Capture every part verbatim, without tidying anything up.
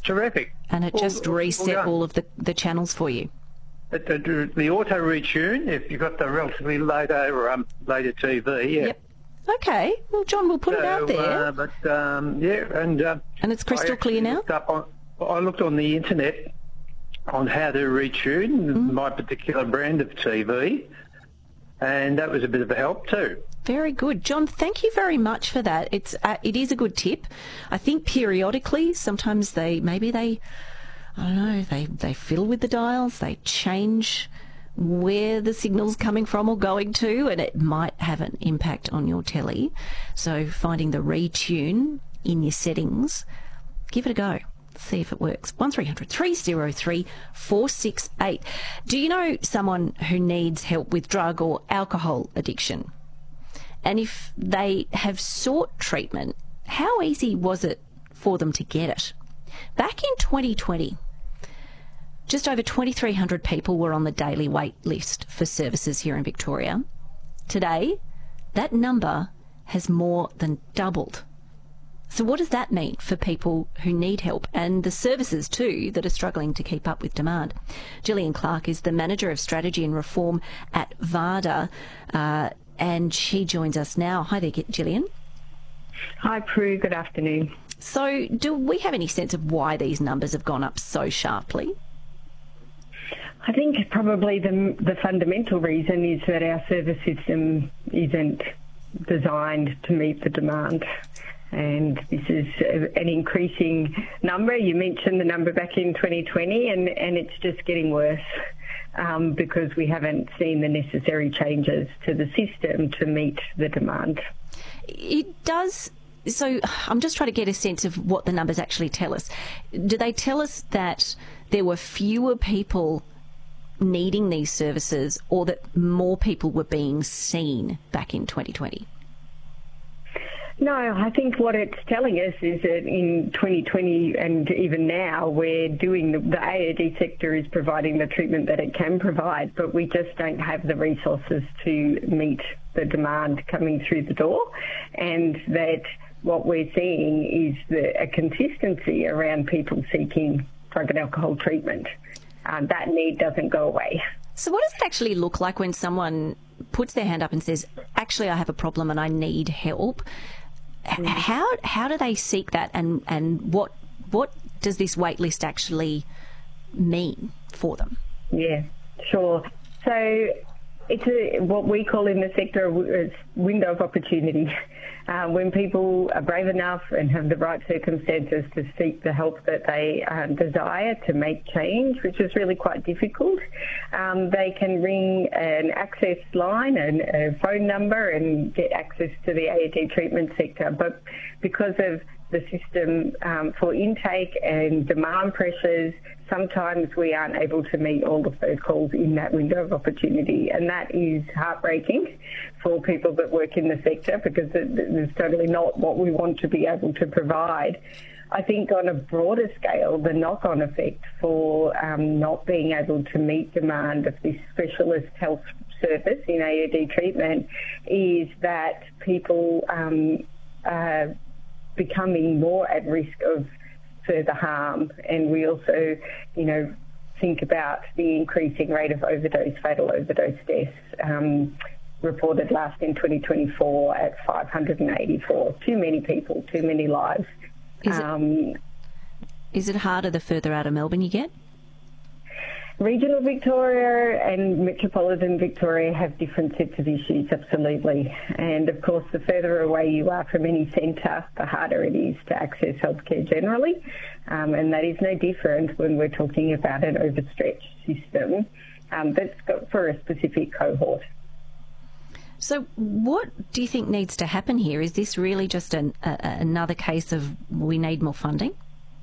terrific. And it Well, just well reset done. all of the, the channels for you. The, the, the auto retune, if you've got the relatively later um, later T V, yeah. Yep. Okay. Well, John, we'll put it out So, there. Uh, but um, yeah, and uh, And it's crystal I clear actually now? looked up on, I looked on the internet on how to retune Mm. my particular brand of T V, and that was a bit of a help too. Very good. John, thank you very much for that. It's uh, it is a good tip. I think periodically, sometimes they, maybe they, I don't know, they, they fiddle with the dials, they change where the signal's coming from or going to, and it might have an impact on your telly. So finding the retune in your settings, give it a go. See if it works. one three hundred three oh three four six eight. Do you know someone who needs help with drug or alcohol addiction? And if they have sought treatment, how easy was it for them to get it? Back in twenty twenty, just over twenty-three hundred people were on the daily wait list for services here in Victoria. Today, that number has more than doubled. So what does that mean for people who need help and the services too that are struggling to keep up with demand? Gillian Clark is the Manager of Strategy and Reform at VADA, uh, and she joins us now. Hi there, Gillian. Hi, Prue. Good afternoon. So do we have any sense of why these numbers have gone up so sharply? I think probably the, the fundamental reason is that our service system isn't designed to meet the demand. And this is an increasing number. You mentioned the number back in twenty twenty, and, and it's just getting worse um, because we haven't seen the necessary changes to the system to meet the demand. It does. So I'm just trying to get a sense of what the numbers actually tell us. Do they tell us that there were fewer people needing these services, or that more people were being seen back in twenty twenty? No, I think what it's telling us is that in twenty twenty and even now, we're doing the, the A O D sector is providing the treatment that it can provide, but we just don't have the resources to meet the demand coming through the door, and that what we're seeing is the, a consistency around people seeking drug and alcohol treatment. Um, that need doesn't go away. So what does it actually look like when someone puts their hand up and says, actually, I have a problem and I need help? Mm. How how do they seek that, and, and what what does this wait list actually mean for them? Yeah, sure. So it's a, what we call in the sector a window of opportunity. Uh, when people are brave enough and have the right circumstances to seek the help that they uh, desire to make change, which is really quite difficult, um, they can ring an access line and a phone number and get access to the A O D treatment sector. But because of the system um, for intake and demand pressures, sometimes we aren't able to meet all of those calls in that window of opportunity, and that is heartbreaking for people that work in the sector, because it's totally not what we want to be able to provide. I think on a broader scale, the knock-on effect for um, not being able to meet demand of this specialist health service in A O D treatment is that people um, are becoming more at risk of further harm. And we also, you know, think about the increasing rate of overdose, fatal overdose deaths, um, reported last in twenty twenty-four at five hundred eighty-four. Too many people, too many lives. Is it, um, is it harder the further out of Melbourne you get? Regional Victoria and metropolitan Victoria have different sets of issues, absolutely. And of course, the further away you are from any centre, the harder it is to access healthcare generally. Um, and that is no different when we're talking about an overstretched system um, that's got for a specific cohort. So what do you think needs to happen here? Is this really just an, a, another case of we need more funding?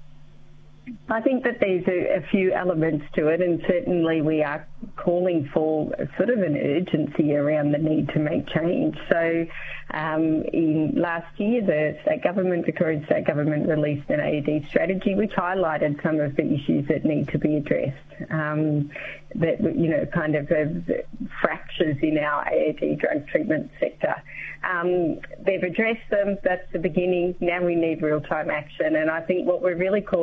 I think that there's a, a few elements to it, and certainly we are calling for sort of an urgency around the need to make change. So um, in last year, the state government, Victorian state government, released an A O D strategy which highlighted some of the issues that need to be addressed. Um, that, you know, kind of uh, fractures in our A O D drug treatment sector. Um, they've addressed them. That's the beginning. Now we need real-time action, and I think what we're really calling